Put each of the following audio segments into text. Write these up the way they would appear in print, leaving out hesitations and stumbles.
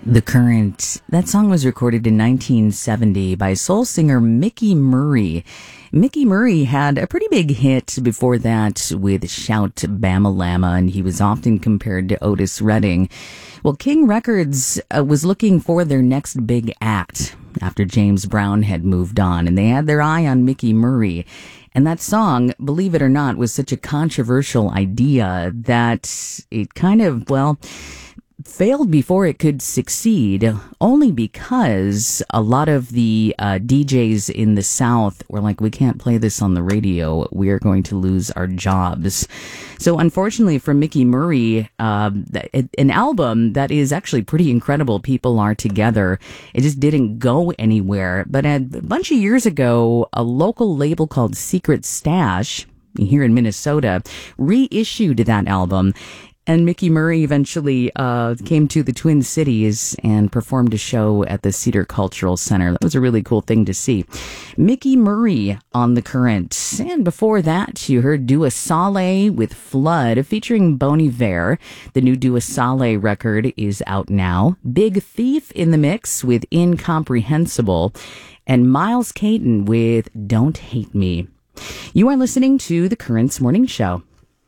The Current. That song was recorded in 1970 by soul singer Mickey Murray. Mickey Murray had a pretty big hit before that with Shout Bama Lama, and he was often compared to Otis Redding. Well, King Records was looking for their next big act after James Brown had moved on, and they had their eye on Mickey Murray. And that song, believe it or not, was such a controversial idea that it kind of, failed before it could succeed, only because a lot of the DJs in the South were like, we can't play this on the radio. We are going to lose our jobs. So unfortunately for Mickey Murray, an album that is actually pretty incredible, People Are Together, it just didn't go anywhere. But a bunch of years ago, a local label called Secret Stash here in Minnesota reissued that album. And Mickey Murray eventually came to the Twin Cities and performed a show at the Cedar Cultural Center. That was a really cool thing to see. Mickey Murray on The Current. And before that, you heard Dua Saleh with Flood featuring Bon Iver. The new Dua Saleh record is out now. Big Thief in the mix with Incomprehensible. And Miles Caton with Don't Hate Me. You are listening to The Current's Morning Show.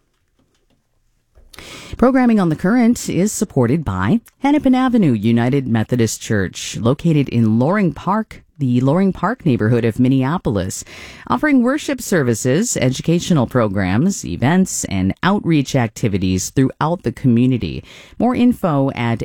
Programming on The Current is supported by Hennepin Avenue United Methodist Church, located in Loring Park, the Loring Park neighborhood of Minneapolis, offering worship services, educational programs, events, and outreach activities throughout the community. More info at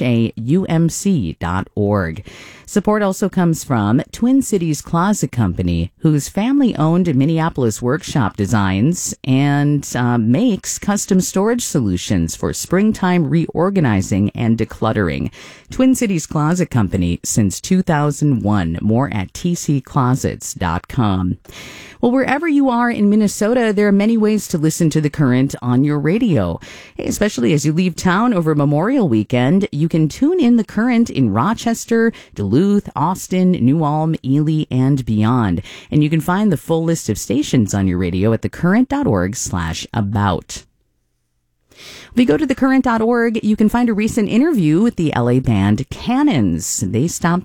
haumc.org. Support also comes from Twin Cities Closet Company, whose family-owned Minneapolis workshop designs and makes custom storage solutions for springtime reorganizing and decluttering. Twin Cities Closet Company since 2001. More at tcclosets.com. Well, wherever you are in Minnesota, there are many ways to listen to The Current on your radio. Hey, especially as you leave town over Memorial Weekend, you can tune in The Current in Rochester, Duluth, Austin, New Ulm, Ely, and beyond. And you can find the full list of stations on your radio at thecurrent.org/about. If you go to thecurrent.org, you can find a recent interview with the LA band Cannons. They stopped